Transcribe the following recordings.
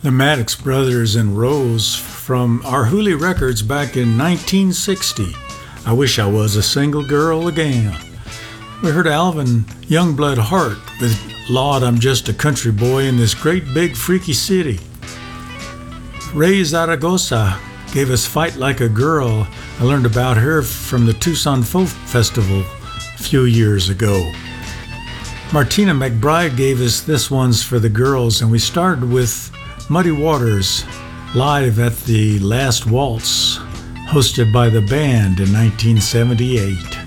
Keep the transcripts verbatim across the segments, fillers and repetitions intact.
The Maddox Brothers and Rose from our Hooley Records back in nineteen sixty. I wish I was a single girl again. We heard Alvin Youngblood Hart with Lord, I'm just a country boy in this great big freaky city. Ray Zaragoza gave us Fight Like a Girl. I learned about her from the Tucson Folk Festival a few years ago. Martina McBride gave us This One's for the Girls, and we started with Muddy Waters live at the Last Waltz, hosted by the band in nineteen seventy-eight.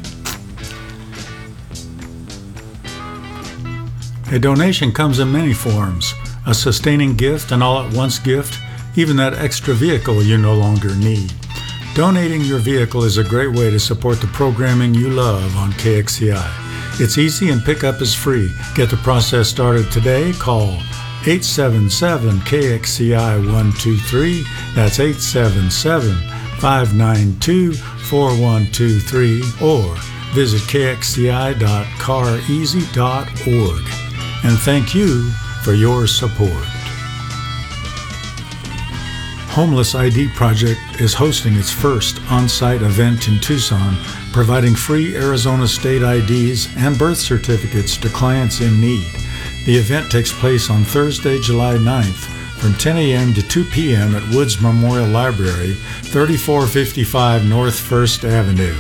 A donation comes in many forms: a sustaining gift, an all-at-once gift, even that extra vehicle you no longer need. Donating your vehicle is a great way to support the programming you love on K X C I. It's easy and pickup is free. Get the process started today. Call eight seven seven K X C I one two three. That's eight seven seven, five nine two, four one two three, or visit k x c i dot car easy dot org. And thank you for your support. Homeless I D Project is hosting its first on-site event in Tucson, providing free Arizona state I Ds and birth certificates to clients in need. The event takes place on Thursday, July ninth, from ten a.m. to two p.m. at Woods Memorial Library, thirty-four fifty-five North First Avenue.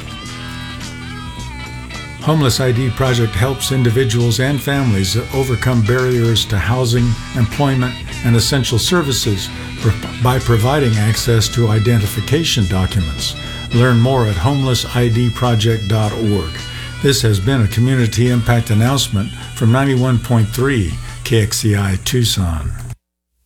Homeless I D Project helps individuals and families overcome barriers to housing, employment, and essential services by providing access to identification documents. Learn more at homeless I D project dot org. This has been a community impact announcement from ninety-one point three K X C I Tucson.